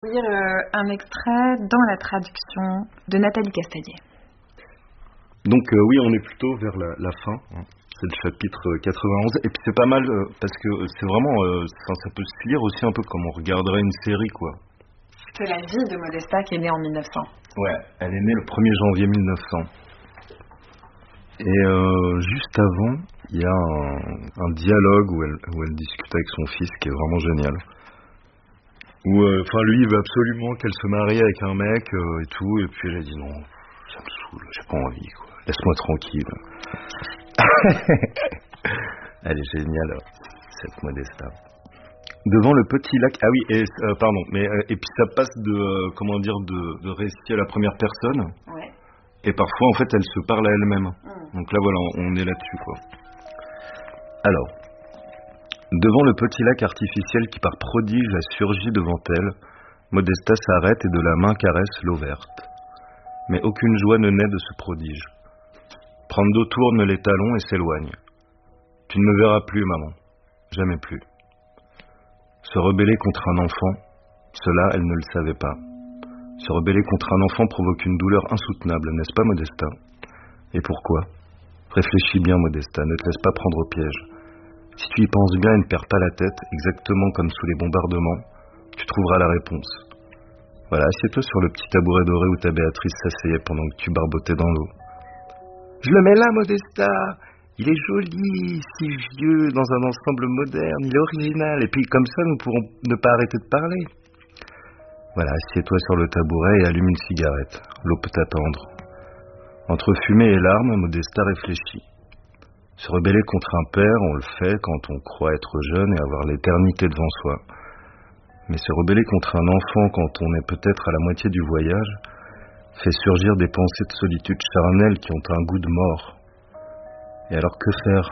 Lire un extrait dans la traduction de Nathalie Castaldier. Donc oui, on est plutôt vers la fin, hein. C'est le chapitre 91, et puis c'est pas mal parce que c'est vraiment, ça peut se lire aussi un peu comme on regarderait une série, quoi. C'est la vie de Modesta qui est née en 1900. Ouais, elle est née le 1er janvier 1900. Et juste avant, il y a un dialogue où elle discute avec son fils qui est vraiment génial. Où, lui, il veut absolument qu'elle se marie avec un mec et tout, et puis elle a dit non, ça me saoule, j'ai pas envie, quoi. Laisse-moi tranquille. Elle est géniale, cette Modesta. Devant le petit lac, ah oui, et puis ça passe de récit à la première personne. Ouais. Et parfois, en fait, elle se parle à elle-même. Donc là, voilà, on est là-dessus, quoi. Alors, devant le petit lac artificiel qui par prodige a surgi devant elle, Modesta s'arrête et de la main caresse l'eau verte. Mais aucune joie ne naît de ce prodige. Prando tourne les talons et s'éloigne. Tu ne me verras plus, maman. Jamais plus. Se rebeller contre un enfant, cela, elle ne le savait pas. Se rebeller contre un enfant provoque une douleur insoutenable, n'est-ce pas, Modesta? Et pourquoi? Réfléchis bien, Modesta, ne te laisse pas prendre au piège. Si tu y penses bien et ne perds pas la tête, exactement comme sous les bombardements, tu trouveras la réponse. Voilà, assieds-toi sur le petit tabouret doré où ta Béatrice s'asseyait pendant que tu barbotais dans l'eau. Je le mets là, Modesta. Il est joli, si vieux, dans un ensemble moderne, il est original, et puis comme ça nous pourrons ne pas arrêter de parler. Voilà, assieds-toi sur le tabouret et allume une cigarette. L'eau peut t'attendre. Entre fumée et larmes, Modesta réfléchit. Se rebeller contre un père, on le fait quand on croit être jeune et avoir l'éternité devant soi. Mais se rebeller contre un enfant quand on est peut-être à la moitié du voyage, fait surgir des pensées de solitude charnelle qui ont un goût de mort. Et alors que faire?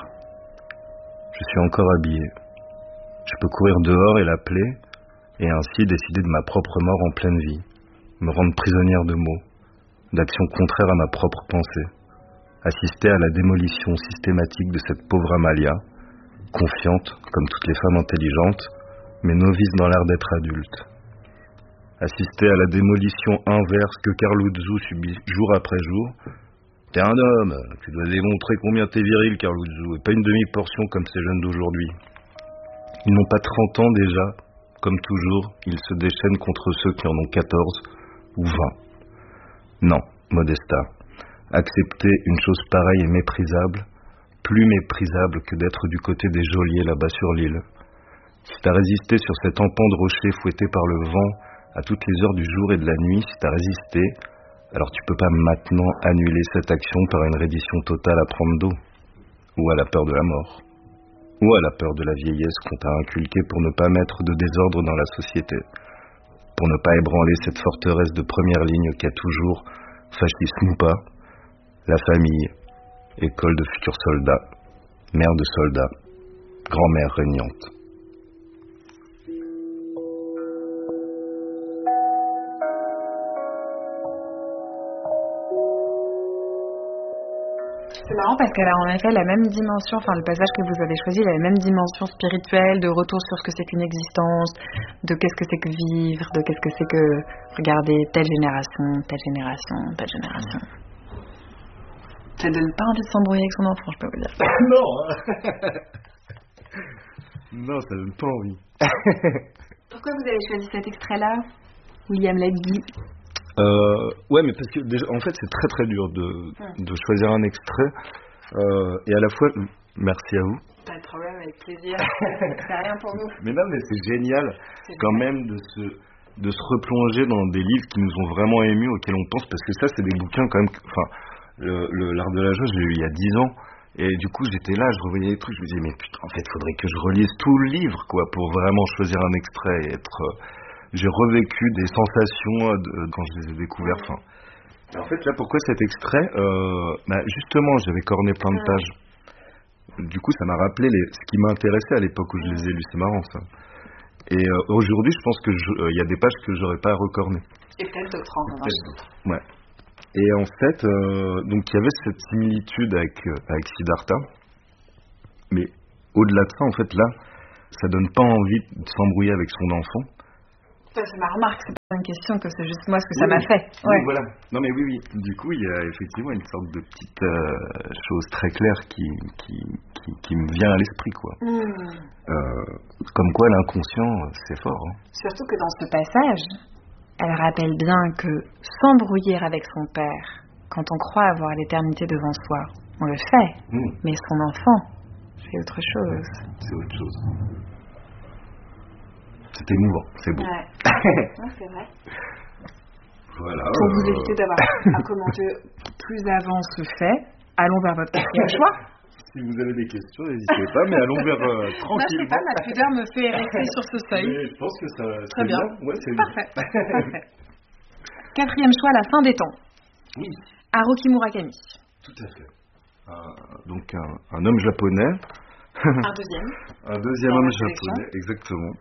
Je suis encore habillé. Je peux courir dehors et l'appeler, et ainsi décider de ma propre mort en pleine vie, me rendre prisonnière de mots, d'actions contraires à ma propre pensée, assister à la démolition systématique de cette pauvre Amalia, confiante, comme toutes les femmes intelligentes, mais novice dans l'art d'être adulte. Assister à la démolition inverse que Carluzzo subit jour après jour. T'es un homme, tu dois démontrer combien t'es viril, Carluzzo, et pas une demi-portion comme ces jeunes d'aujourd'hui. Ils n'ont pas 30 ans déjà, comme toujours, ils se déchaînent contre ceux qui en ont 14 ou 20. Non, Modesta, accepter une chose pareille est méprisable, plus méprisable que d'être du côté des geôliers là-bas sur l'île. Si t'as résisté sur cet empan de rocher fouetté par le vent à toutes les heures du jour et de la nuit, si t'as résisté, alors tu peux pas maintenant annuler cette action par une reddition totale à prendre d'eau, ou à la peur de la mort, ou à la peur de la vieillesse qu'on t'a inculquée pour ne pas mettre de désordre dans la société, pour ne pas ébranler cette forteresse de première ligne qu'a toujours, fascisme ou pas, la famille, école de futurs soldats, mère de soldats, grand-mère régnante. C'est marrant parce qu'elle a en effet la même dimension, enfin le passage que vous avez choisi, il a la même dimension spirituelle, de retour sur ce que c'est qu'une existence, de qu'est-ce que c'est que vivre, de qu'est-ce que c'est que regarder telle génération, telle génération, telle génération. Ça donne pas envie de s'embrouiller avec son enfant, je peux vous dire. Non. Non, ça donne pas envie. Pourquoi vous avez choisi cet extrait-là, William Legge? Ouais, mais parce que déjà, en fait, c'est très très dur de choisir un extrait et à la fois, merci à vous. Pas de problème, avec plaisir. C'est rien pour nous. Mais non, mais c'est génial quand même de se replonger dans des livres qui nous ont vraiment émus, auxquels on pense, parce que ça, c'est des bouquins quand même. Enfin, l'art de la joie, je l'ai lu il y a 10 ans. Et du coup, j'étais là, je revoyais les trucs, je me disais, mais putain, en fait, faudrait que je relise tout le livre, quoi, pour vraiment choisir un extrait et être. J'ai revécu des sensations quand je les ai découverts. Enfin, en fait, là, pourquoi cet extrait justement, j'avais corné plein de pages. Du coup, ça m'a rappelé ce qui m'intéressait à l'époque où je les ai lus. C'est marrant, ça. Et aujourd'hui, je pense que il y a des pages que j'aurais pas recornées. Et peut-être d'autres en revanche. Ouais. Et en fait, donc il y avait cette similitude avec Siddhartha. Mais au-delà de ça, en fait, là, ça donne pas envie de s'embrouiller avec son enfant. Ça, c'est ma remarque, c'est pas une question que c'est juste moi ce que ça m'a fait. Oui, voilà. Non mais oui. Du coup, il y a effectivement une sorte de petite chose très claire qui me vient à l'esprit, quoi. Comme quoi l'inconscient, c'est fort. Hein. Surtout que dans ce passage, elle rappelle bien que s'embrouiller avec son père, quand on croit avoir l'éternité devant soi, on le fait. Mais son enfant, c'est autre chose. C'est autre chose. C'est émouvant, c'est beau. Ouais. Ouais, c'est vrai. Voilà. Pour vous éviter d'avoir à commenter plus avant ce fait, allons vers votre quatrième choix. Si vous avez des questions, n'hésitez pas, mais allons vers tranquillement. Je sais pas, ma pudeur me fait rester sur ce seuil. Mais je pense que ça. Très bien. Ouais, c'est parfait. Parfait. Quatrième choix, la fin des temps. Oui. Haruki Murakami. Tout à fait. Donc un homme japonais. Un deuxième. Un deuxième homme japonais, exactement.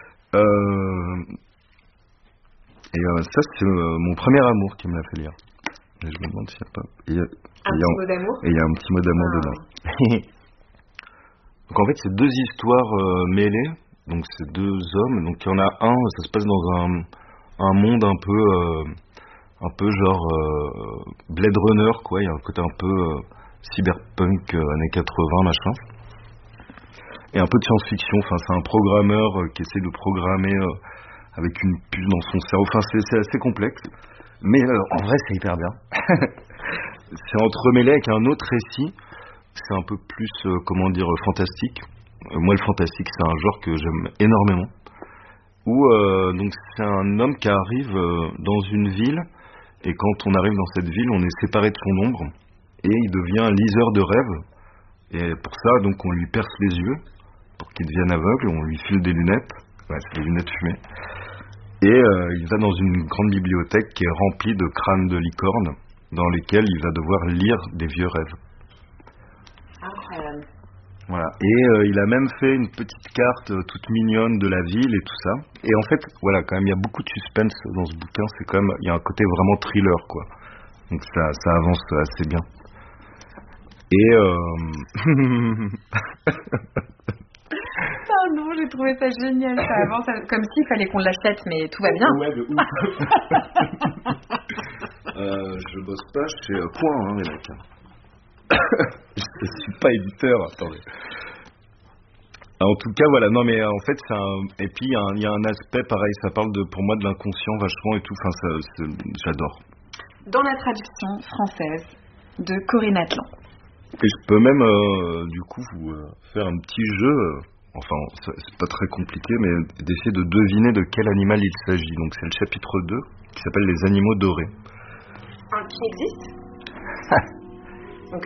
Et ça, c'est mon premier amour qui me l'a fait lire. Et je me demande s'il n'y a pas. Un petit mot d'amour. Et il y a un petit mot d'amour dedans. Donc en fait, c'est deux histoires mêlées. Donc c'est deux hommes. Donc il y en a un, ça se passe dans un monde un peu genre Blade Runner, quoi. Il y a un côté un peu cyberpunk années 80, machin. Et un peu de science-fiction. Enfin, c'est un programmeur qui essaie de programmer avec une puce dans son cerveau. Enfin, c'est assez complexe. Mais en vrai, c'est hyper bien. C'est entremêlé avec un autre récit. C'est un peu plus, fantastique. Moi, le fantastique, c'est un genre que j'aime énormément. Où donc c'est un homme qui arrive dans une ville. Et quand on arrive dans cette ville, on est séparé de son ombre. Et il devient un liseur de rêves. Et pour ça, donc, on lui perce les yeux pour qu'il devienne aveugle. On lui file des lunettes. Ouais, c'est des lunettes fumées. Et il va dans une grande bibliothèque qui est remplie de crânes de licorne, dans lesquels il va devoir lire des vieux rêves. Incroyable. Voilà. Et il a même fait une petite carte toute mignonne de la ville et tout ça. Et en fait, voilà, quand même, il y a beaucoup de suspense dans ce bouquin. C'est quand même, il y a un côté vraiment thriller, quoi. Donc ça avance assez bien. Et Pardon, j'ai trouvé ça génial. Ça avance comme s'il fallait qu'on l'achète, mais tout va bien. Ouais, de ouf. Je bosse pas chez Point, hein, les mecs. Je suis pas éditeur, attendez. En tout cas, voilà. Non, mais en fait, et puis il y a un aspect pareil. Ça parle pour moi de l'inconscient vachement et tout. Enfin, j'adore. Dans la traduction française de Corinne Atlan. Et je peux même, du coup, vous faire un petit jeu. Enfin, c'est pas très compliqué, mais d'essayer de deviner de quel animal il s'agit. Donc, c'est le chapitre 2 qui s'appelle Les animaux dorés. Un qui existe. Ok.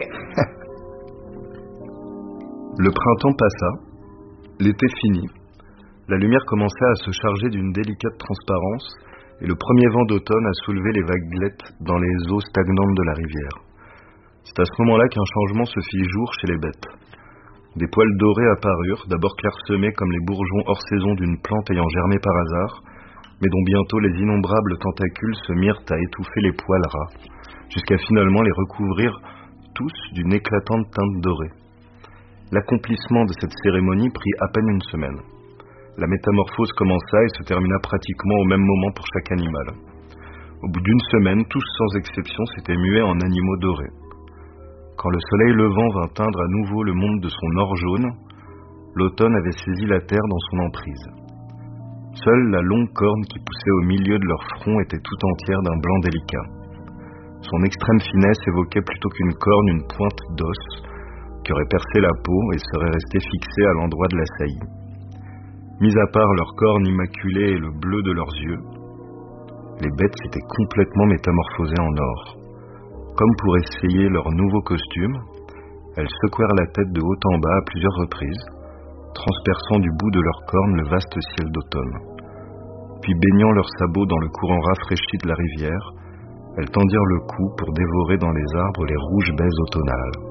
Le printemps passa, l'été fini, la lumière commençait à se charger d'une délicate transparence et le premier vent d'automne a soulevé les vaguelettes dans les eaux stagnantes de la rivière. C'est à ce moment-là qu'un changement se fit jour chez les bêtes. Des poils dorés apparurent, d'abord clairsemés comme les bourgeons hors saison d'une plante ayant germé par hasard, mais dont bientôt les innombrables tentacules se mirent à étouffer les poils ras, jusqu'à finalement les recouvrir tous d'une éclatante teinte dorée. L'accomplissement de cette cérémonie prit à peine une semaine. La métamorphose commença et se termina pratiquement au même moment pour chaque animal. Au bout d'une semaine, tous sans exception s'étaient mués en animaux dorés. Quand le soleil levant vint teindre à nouveau le monde de son or jaune, l'automne avait saisi la terre dans son emprise. Seule la longue corne qui poussait au milieu de leur front était tout entière d'un blanc délicat. Son extrême finesse évoquait plutôt qu'une corne une pointe d'os qui aurait percé la peau et serait restée fixée à l'endroit de la saillie. Mis à part leur corne immaculée et le bleu de leurs yeux, les bêtes s'étaient complètement métamorphosées en or. Comme pour essayer leur nouveau costume, elles secouèrent la tête de haut en bas à plusieurs reprises, transperçant du bout de leurs cornes le vaste ciel d'automne. Puis baignant leurs sabots dans le courant rafraîchi de la rivière, elles tendirent le cou pour dévorer dans les arbres les rouges baies automnales.